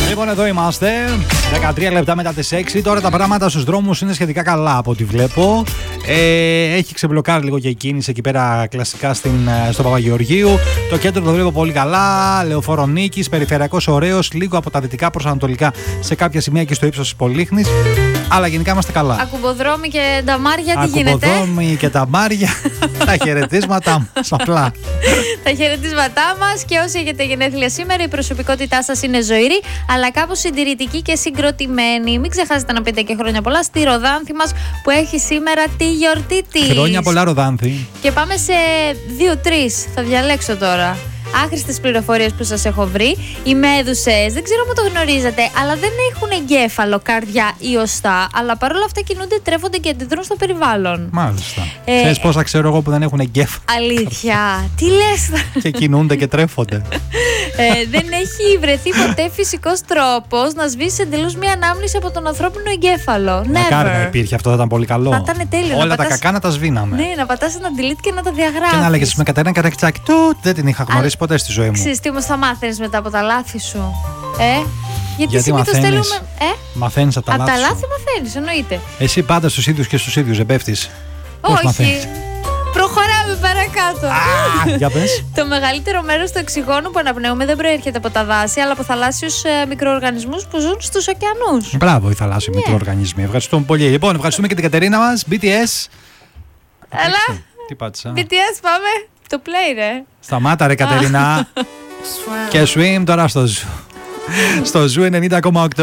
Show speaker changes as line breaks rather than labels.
Λοιπόν, εδώ είμαστε. 13 λεπτά μετά τις 6. Τώρα τα πράγματα στους δρόμους είναι σχετικά καλά από ό,τι βλέπω. Έχει ξεμπλοκάρει λίγο και η κίνηση εκεί πέρα κλασικά στο Παπαγεωργίου. Το κέντρο το βλέπω πολύ καλά. Λεωφόρο Νίκης, περιφερειακός ωραίος. Λίγο από τα δυτικά προς ανατολικά σε κάποια σημεία και στο ύψος της Πολύχνης. Αλλά γενικά είμαστε καλά.
Ακουμποδρόμοι και τα Μάρια, τι γίνεται?
Ακουμποδρόμοι και τα Μάρια. Τα χαιρετίσματα μας απλά.
Τα χαιρετίσματά μας και όσοι έχετε γενέθλια σήμερα, η προσωπικότητά σας είναι ζωηρή, αλλά κάπως συντηρητική και συγκροτημένη. Μην ξεχάσετε να πείτε και χρόνια πολλά στη Ροδάνθη μας που έχει σήμερα τη γιορτή της.
Χρόνια πολλά, Ροδάνθη.
Και πάμε σε 2-3. Θα διαλέξω τώρα. Άχρηστες πληροφορίες που σας έχω βρει. Οι μέδουσες, δεν ξέρω αν το γνωρίζετε, αλλά δεν έχουν εγκέφαλο, καρδιά ή οστά. Αλλά παρόλα αυτά κινούνται, τρέφονται και αντιδρούν στο περιβάλλον.
Μάλιστα. Ξέρεις πόσα ξέρω εγώ που δεν έχουν εγκέφαλο?
Αλήθεια. Τι λες?
Και κινούνται και τρέφονται.
Δεν έχει βρεθεί ποτέ φυσικός τρόπος να σβήσει εντελώς μια ανάμνηση από τον ανθρώπινο εγκέφαλο.
Μακάρι να υπήρχε, αυτό θα ήταν πολύ καλό.
Θα ήταν τέλειο.
Όλα τα κακά να τα σβήναμε.
Ναι, να πατάς ένα delete και να τα διαγράφεις.
Και να λέγες με Κατερίνα Καρακιτσάκη, δεν την είχα γνωρίσει ποτέ στη ζωή μου.
Ξέρεις τι όμως θα μάθαινες μετά από τα λάθη σου? Γιατί συνήθως
μαθαίνεις,
θέλουμε.
Μαθαίνεις από τα λάθη.
Από τα
σου.
λάθη μαθαίνεις, εννοείται.
Εσύ πάντα στους ίδιους και στους ίδιους δεν πέφτεις? Πώς
Όχι.
μαθαίνεις?
Προχωράμε παρακάτω.
Για πες.
Το μεγαλύτερο μέρος του οξυγόνου που αναπνέουμε δεν προέρχεται από τα δάση, αλλά από θαλάσσιους μικροοργανισμούς που ζουν στους ωκεανούς.
Μπράβο, οι θαλάσσιοι μικροοργανισμοί. Ευχαριστούμε πολύ. Λοιπόν, ευχαριστούμε και την Κατερίνα μας. BTS.
Έλα.
Τι πάτησα?
BTS, πάμε. Το play, ρε.
Σταμάτα, ρε Κατερίνα. Και swim τώρα στο Ζου 90,8.